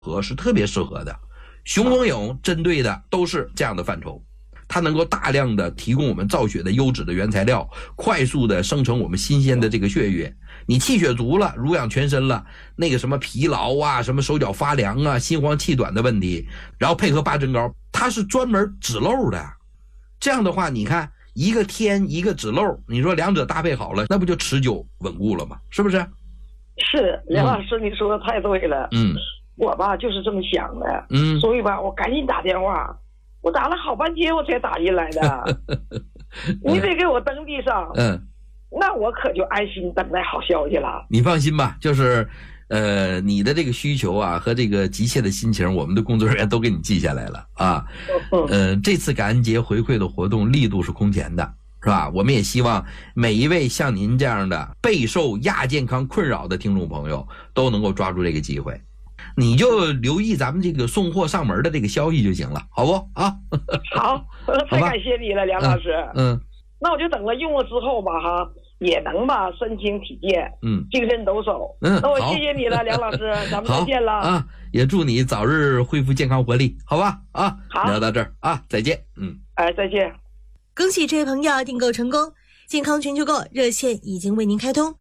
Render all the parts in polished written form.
合是特别适合的。雄风勇针对的都是这样的范畴，它能够大量的提供我们造血的优质的原材料，快速的生成我们新鲜的这个血液。你气血足了，濡养全身了，那个什么疲劳啊，什么手脚发凉啊，心慌气短的问题，然后配合八珍膏，它是专门止漏的。这样的话，你看一个天一个止漏，你说两者搭配好了，那不就持久稳固了吗？是不是？ 是，梁老师，你说的太对了。我吧就是这么想的。所以吧，我赶紧打电话，我打了好半天我才打进来的。你得给我登记上。那我可就安心等待好消息了。 你放心吧，就是你的这个需求啊和这个急切的心情，我们的工作人员都给你记下来了啊。这次感恩节回馈的活动力度是空前的，是吧？我们也希望每一位像您这样的备受亚健康困扰的听众朋友都能够抓住这个机会。你就留意咱们这个送货上门的这个消息就行了，好不啊？ 好，太感谢你了，梁老师。那我就等了用了之后吧，哈，也能吧身轻体健，精神抖擞。那我谢谢你了，梁老师，咱们再见了啊！也祝你早日恢复健康活力，好吧？啊， 好， 聊到这儿啊，再见。 再见。 恭喜这位朋友订购成功，健康全球购热线已经为您开通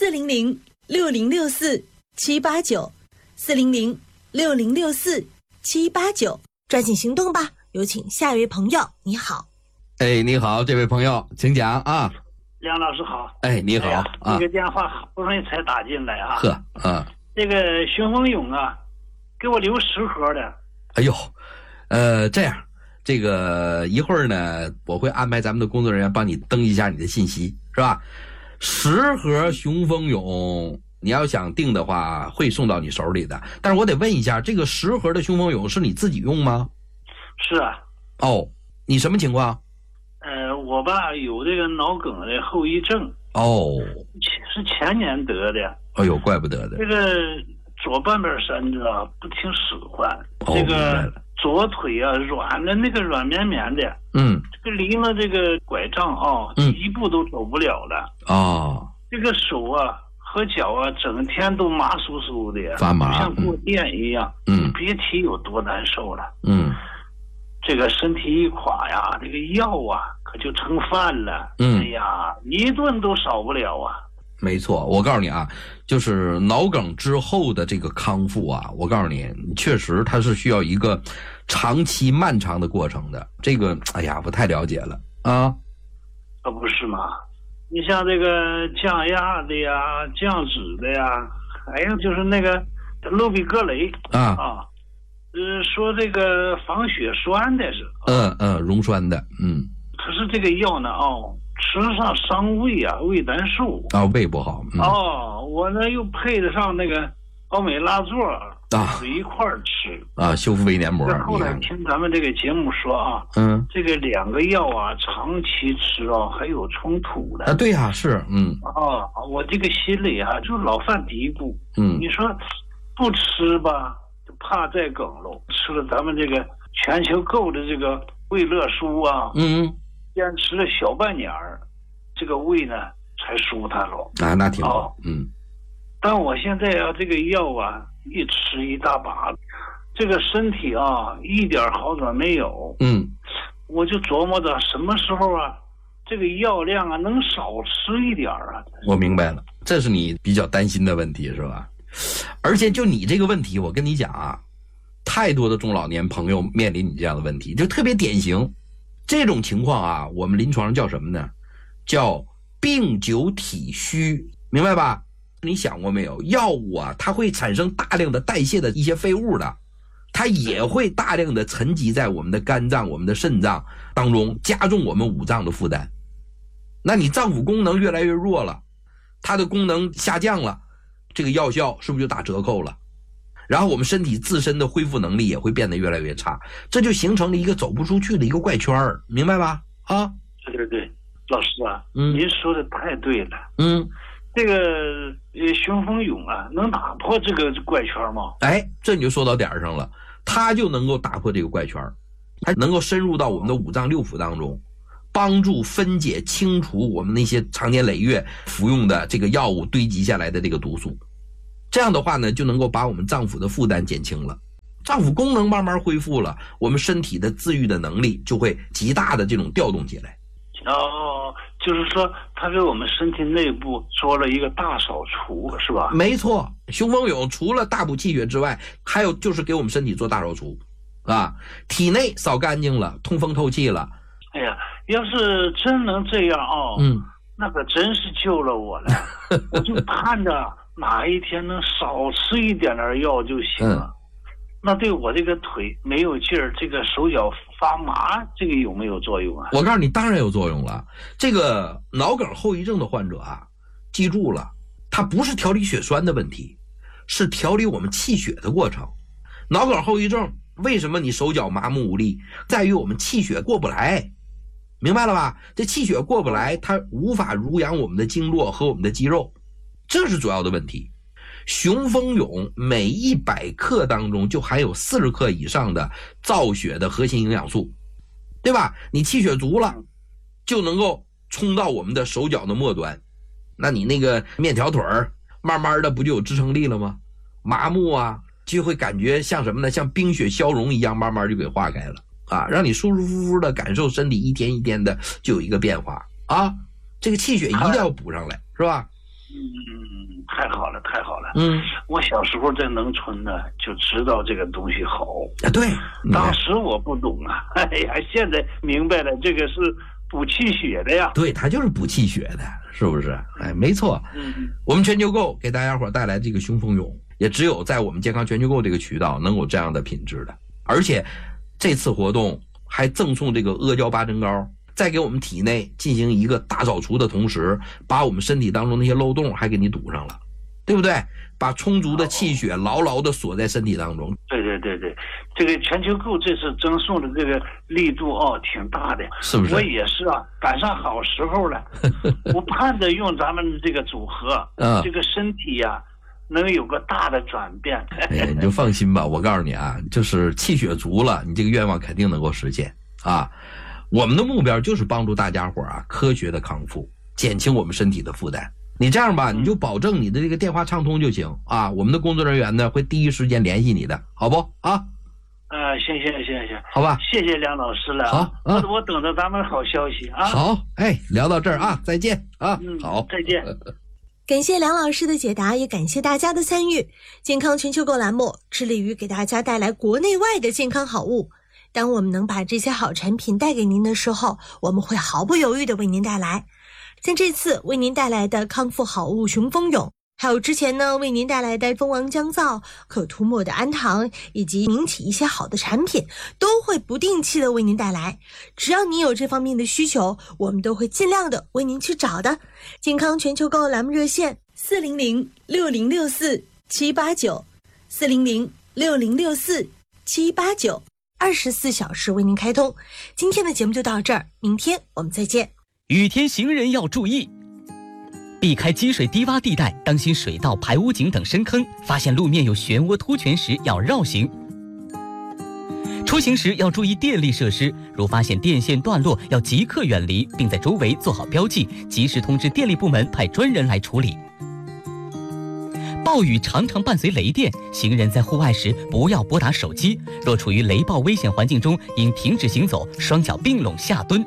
，400-6064-789，400-6064-789，抓紧行动吧！有请下一位朋友，你好。 你好，这位朋友，请讲啊。 梁老师好。 你好啊。 这个电话好不容易才打进来啊。这个雄风勇啊，给我留10盒的。 哎呦，这样，这个一会儿呢，我会安排咱们的工作人员帮你登一下你的信息，是吧？10盒雄风勇，你要想订的话，会送到你手里的。但是我得问一下，这个10盒的雄风勇是你自己用吗？ 是啊。 你什么情况？ 我吧有这个脑梗的后遗症。是前年得的。 哎呦，怪不得的。 这个左半边身子啊不听使唤，这个左腿啊软的那个软绵绵的。这个离了这个拐杖啊，一步都走不了了。这个手啊和脚啊整天都麻酥酥的， 发麻， 像过电一样。别提有多难受了。这个身体一垮呀，这个药啊可就成饭了。哎呀，一顿都少不了啊。 没错，我告诉你啊，就是脑梗之后的这个康复啊，我告诉你，确实它是需要一个长期漫长的过程的。这个，哎呀，不太了解了啊。 不是吗？你像这个降压的呀、降脂的呀，还有就是那个氯吡格雷说这个防血栓的是。 溶栓的。 可是这个药呢，吃上伤胃啊，胃难受胃不好。 我呢又配得上那个奥美拉唑一块儿吃修复胃黏膜。 后来听咱们这个节目说啊，这个2个药啊长期吃还有冲突的。 对呀，是。 我这个心里啊就老犯嘀咕。你说不吃吧就怕再梗喽，吃了咱们这个全球购的这个胃乐舒啊，坚持了小半年儿，这个胃呢才舒坦了那挺好。 但我现在啊这个药啊一吃一大把，这个身体啊一点好转没有。我就琢磨着什么时候啊这个药量啊能少吃一点啊。 我明白了，这是你比较担心的问题是吧？而且就你这个问题，我跟你讲啊，太多的中老年朋友面临你这样的问题，就特别典型。这种情况啊，我们临床上叫什么呢？叫病久体虚，明白吧？你想过没有？药物啊，它会产生大量的代谢的一些废物的，它也会大量的沉积在我们的肝脏、我们的肾脏当中，加重我们五脏的负担。那你脏腑功能越来越弱了，它的功能下降了，这个药效是不是就打折扣了？然后我们身体自身的恢复能力也会变得越来越差，这就形成了一个走不出去的一个怪圈，明白吧？ 对，老师啊，您说的太对了。这个雄风勇啊，能打破这个怪圈吗？ 这你就说到点上了，它就能够打破这个怪圈，它能够深入到我们的五脏六腑当中，帮助分解清除我们那些长年累月服用的这个药物堆积下来的这个毒素。这样的话呢，就能够把我们脏腑的负担减轻了。 脏腑功能慢慢恢复了，我们身体的自愈的能力就会极大的这种调动起来。 哦，就是说它给我们身体内部做了一个大扫除，是吧？ 没错，雄风涌除了大补气血之外，还有就是给我们身体做大扫除啊，体内扫干净了，通风透气了。 哎呀，要是真能这样哦，那可真是救了我了。我就盼着哪一天能少吃一点药就行了。那对我这个腿没有劲儿，这个手脚发麻，这个有没有作用啊？ 我告诉你，当然有作用了。这个脑梗后遗症的患者啊，记住了，它不是调理血栓的问题，是调理我们气血的过程。脑梗后遗症为什么你手脚麻木无力，在于我们气血过不来，明白了吧？这气血过不来，它无法濡养我们的经络和我们的肌肉，这是主要的问题。雄风涌每100克当中就含有40克以上的造血的核心营养素，对吧？你气血足了，就能够冲到我们的手脚的末端，那你那个面条腿儿慢慢的不就有支撑力了吗？麻木啊，就会感觉像什么呢？像冰雪消融一样，慢慢就给化开了啊，让你舒舒服服的感受身体一天一天的就有一个变化啊。这个气血一定要补上来，是吧？ 太好了，太好了。我小时候在农村呢，就知道这个东西好啊。对， 当时我不懂啊，哎呀，现在明白了，这个是补气血的呀。 对，它就是补气血的，是不是？哎，没错。我们全球购给大家伙带来这个雄风涌，也只有在我们健康全球购这个渠道能有这样的品质的。而且这次活动还赠送这个阿胶八珍膏，在给我们体内进行一个大扫除的同时，把我们身体当中那些漏洞还给你堵上了，对不对？把充足的气血牢牢的锁在身体当中。 对，这个全球购这次赠送的这个力度挺大的， 是不是？我也是啊，赶上好时候了。我盼着用咱们这个组合，这个身体呀，能有个大的转变。 哎，你就放心吧，我告诉你啊，就是气血足了，你这个愿望肯定能够实现啊。我们的目标就是帮助大家伙啊科学的康复，减轻我们身体的负担。你这样吧，你就保证你的这个电话畅通就行啊。我们的工作人员呢会第一时间联系你的，好不啊？ 行， 好吧， 谢谢梁老师了。 好， 我等着咱们好消息啊。 好，哎，聊到这儿啊，再见啊。好， 再见。 感谢梁老师的解答，也感谢大家的参与。健康全球购栏目致力于给大家带来国内外的健康好物。当我们能把这些好产品带给您的时候，我们会毫不犹豫地为您带来。像这次为您带来的康复好物雄风涌，还有之前呢为您带来的蜂王姜皂、可涂抹的氨糖，以及名企一些好的产品，都会不定期的为您带来。只要你有这方面的需求，我们都会尽量的为您去找的。健康全球购栏目热线4006064-789 4006064-789， 24小时为您开通。今天的节目就到这儿，明天我们再见。 雨天行人要注意，避开积水低洼地带，当心水道、排污井等深坑。发现路面有漩涡凸泉时要绕行。出行时要注意电力设施，如发现电线断落，要即刻远离，并在周围做好标记，及时通知电力部门派专人来处理。暴雨常常伴随雷电，行人在户外时不要拨打手机。若处于雷暴危险环境中，应停止行走，双脚并拢下蹲。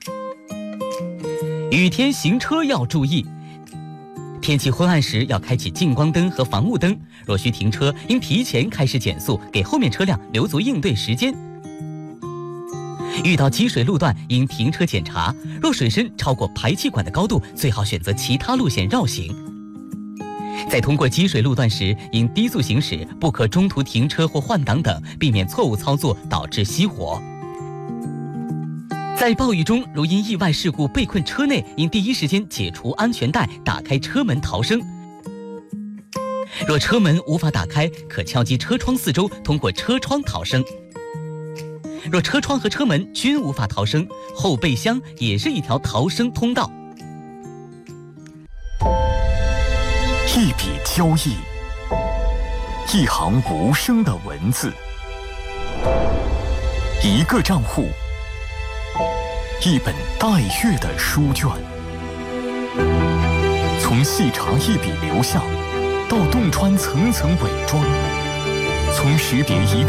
雨天行车要注意，天气昏暗时要开启近光灯和防雾灯，若需停车，应提前开始减速，给后面车辆留足应对时间。遇到积水路段，应停车检查，若水深超过排气管的高度，最好选择其他路线绕行。在通过积水路段时，应低速行驶，不可中途停车或换挡等，避免错误操作导致熄火。在暴雨中，如因意外事故被困车内，应第一时间解除安全带，打开车门逃生。若车门无法打开，可敲击车窗四周，通过车窗逃生。若车窗和车门均无法逃生，后备箱也是一条逃生通道。 一笔交易，一行无声的文字，一个账户，一本待阅的书卷，从细查一笔留下，到洞穿层层伪装，从识别一个